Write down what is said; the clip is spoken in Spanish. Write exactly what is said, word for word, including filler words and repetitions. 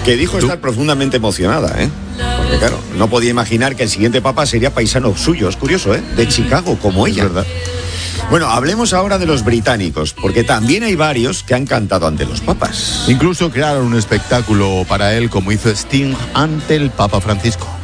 Que dijo ¿Tú? estar profundamente emocionada, ¿eh? Porque claro, no podía imaginar que el siguiente papa sería paisano suyo. Es curioso, ¿eh? De Chicago, como ella. Es verdad. Bueno, hablemos ahora de los británicos, porque también hay varios que han cantado ante los papas. Incluso crearon un espectáculo para él, como hizo Sting ante el Papa Francisco.